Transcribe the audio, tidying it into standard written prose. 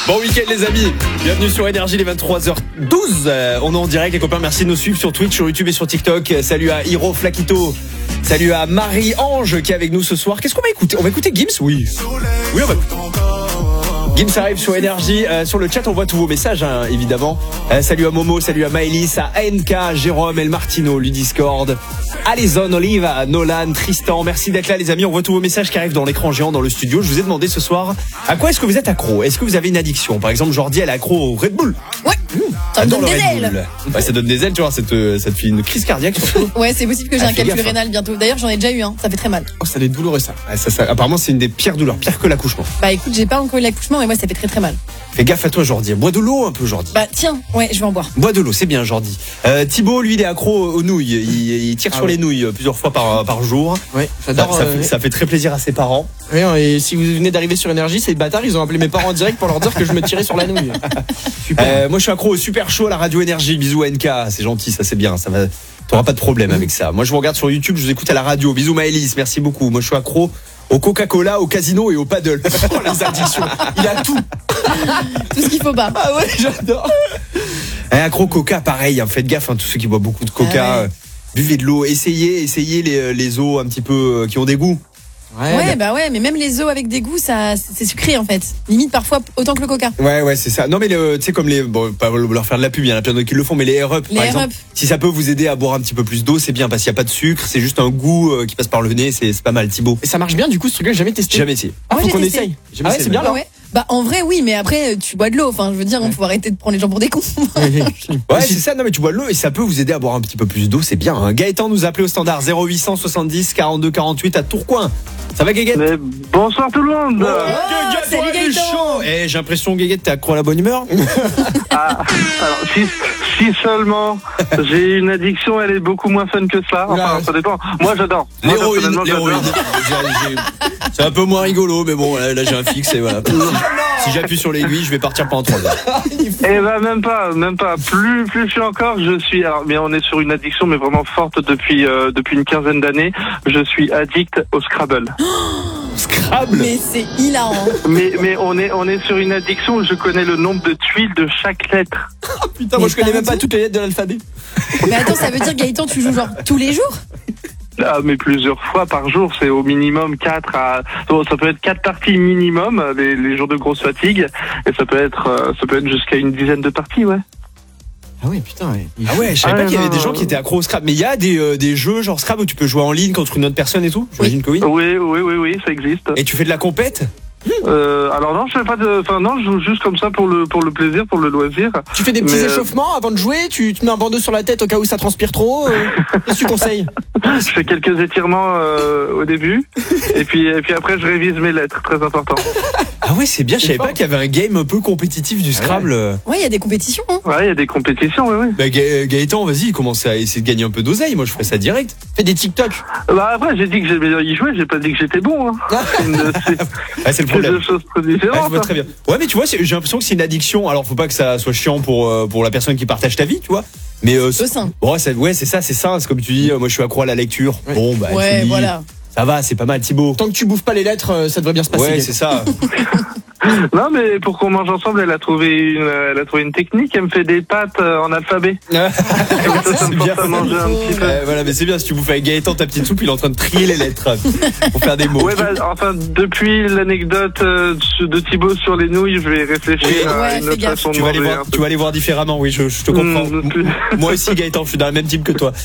Bon week-end les amis, bienvenue sur Énergie les 23h12. On est en direct les copains, merci de nous suivre sur Twitch, sur YouTube et sur TikTok. Salut à Hiro Flaquito, salut à Marie-Ange qui est avec nous ce soir. Qu'est-ce qu'on va écouter? On va écouter Gims? Oui, on va. Gims arrive sur Énergie, sur le chat on voit tous vos messages évidemment. Salut à Momo, salut à Maëlys, à ANK, Jérôme, El Martino, Ludiscord, Alison, Olive, Nolan, Tristan, merci d'être là les amis. On voit tous vos messages qui arrivent dans l'écran géant dans le studio. Je vous ai demandé ce soir, à quoi est-ce que vous êtes accro? Est-ce que vous avez une addiction? Par exemple Jordi elle est accro au Red Bull. Ouais, ça me donne des ailes. Ouais, ça donne des ailes, tu vois, ça te fait une crise cardiaque surtout. Ouais, c'est possible que j'ai un calcul rénal bientôt. D'ailleurs j'en ai déjà eu un, ça fait très mal. Oh, ça doit être douloureux ça. Ouais, ça. Apparemment c'est une des pires douleurs, pire que l'accouchement. Bah écoute, j'ai pas encore eu l'accouchement mais moi ça fait très très mal. Fais gaffe à toi Jordi, bois de l'eau un peu Jordi. Bah tiens, ouais, je vais en boire. Bois de l'eau, c'est bien Jordi. Thibaut, lui, il est accro aux nouilles. Il tire sur les nouilles plusieurs fois par jour. Ouais, j'adore. Ça fait très plaisir à ses parents. Oui, et si vous venez d'arriver sur Énergie, ces bâtards, ils ont appelé mes parents en direct pour leur dire que je me tirais sur la nouille. Super. Moi, je suis accro au super chaud à la radio Énergie. Bisous NK, c'est gentil, ça c'est bien. Ça va. T'auras pas de problème avec ça. Moi, je vous regarde sur YouTube, je vous écoute à la radio. Bisous Maëlys, merci beaucoup. Moi, je suis accro au Coca-Cola, au casino et au paddle. Oh, les addictions. Il a tout. Tout ce qu'il faut pas. Ah ouais, j'adore. Accro Coca, pareil. Faites gaffe, tous ceux qui boivent beaucoup de Coca. Ouais. Buvez de l'eau. Essayez les eaux un petit peu qui ont des goûts. Ouais, mais même les eaux avec des goûts, c'est sucré en fait. Limite parfois autant que le Coca. Ouais, c'est ça. Non mais tu sais comme pas leur faire de la pub, il y en a plein d'autres qui le font, mais les Air Up par exemple. Si ça peut vous aider à boire un petit peu plus d'eau, c'est bien parce qu'il n'y a pas de sucre, c'est juste un goût qui passe par le nez, c'est pas mal Thibaut. Et ça marche bien du coup ce truc-là, j'ai jamais testé. Jamais essayé. Ah, faut qu'on essaye. Ah ouais, c'est bien là. Ouais. Bah en vrai oui, mais après tu bois de l'eau, enfin je veux dire on peut arrêter de prendre les gens pour des cons. Ouais, c'est ça, non mais tu bois de l'eau et ça peut vous aider à boire un petit peu plus d'eau, c'est bien. Gaëtan nous a appelé au standard 0870 42 48 à Tourcoing. Ça va Guéguette? Bonsoir tout le monde. Salut Gaëtan. J'ai l'impression Guéguette t'es accro à la bonne humeur. Alors si seulement j'ai une addiction, elle est beaucoup moins fun que ça. Enfin ça dépend. Moi j'adore. L'héroïne. C'est un peu moins rigolo, mais bon là j'ai un fixe et voilà. Si j'appuie sur l'aiguille, je vais partir pendant 3 heures. Eh ben même pas. Plus je suis encore, je suis. Alors mais on est sur une addiction mais vraiment forte depuis une quinzaine d'années. Je suis addict au Scrabble. Scrabble. Mais c'est hilarant. Mais on est sur une addiction où je connais le nombre de tuiles de chaque lettre. Oh, putain, moi je connais même pas toutes les lettres de l'alphabet. Mais attends, ça veut dire Gaëtan, tu joues genre tous les jours? Ah, mais plusieurs fois par jour, c'est au minimum 4 à... Ça peut être 4 parties minimum, les jours de grosse fatigue, et ça peut être jusqu'à une dizaine de parties, ouais. Ah ouais, putain, ouais. Ah ouais, je savais pas qu'il y avait des gens qui étaient accros au Scrabble. Mais il y a des jeux genre Scrabble où tu peux jouer en ligne contre une autre personne et tout? J'imagine que oui. Oui, ça existe. Et tu fais de la compète? Alors non, je fais pas je joue juste comme ça pour le plaisir, pour le loisir. Tu fais des petits échauffements avant de jouer, tu te mets un bandeau sur la tête au cas où ça transpire trop. Qu'est-ce que tu conseilles? Je fais quelques étirements au début, et puis après je révise mes lettres, très important. Ah ouais, c'est bien, je savais pas qu'il y avait un game un peu compétitif du Scrabble. Ouais, il y a des compétitions. Ouais, il y a des compétitions, oui. Bah Gaëtan, vas-y, commence à essayer de gagner un peu d'oseille, moi je ferais ça direct. Fais des TikTok. Bah après, j'ai dit que j'aimais y jouer, j'ai pas dit que j'étais bon. C'est le problème. Deux choses très différentes. Je vois très bien. Ouais, mais tu vois, j'ai l'impression que c'est une addiction. Alors, faut pas que ça soit chiant pour la personne qui partage ta vie, tu vois. Mais c'est sain. Ouais, c'est ça, c'est ça. C'est comme tu dis, moi je suis accro à la lecture. Ouais. Bon, bah, ouais, voilà. Ça va, c'est pas mal, Thibaut. Tant que tu bouffes pas les lettres, ça devrait bien se passer. Ouais, c'est ça. Non, mais pour qu'on mange ensemble, elle a trouvé une technique. Elle me fait des pâtes en alphabet. C'est bien. Manger un petit peu. Voilà, mais c'est bien. Si tu bouffes avec Gaëtan ta petite soupe, il est en train de trier les lettres pour faire des mots. Ouais, enfin, depuis l'anecdote de Thibaut sur les nouilles, je vais réfléchir à une autre façon de manger. Tu vas aller voir différemment. Oui, je te comprends. Moi aussi, Gaëtan, je suis dans le même type que toi.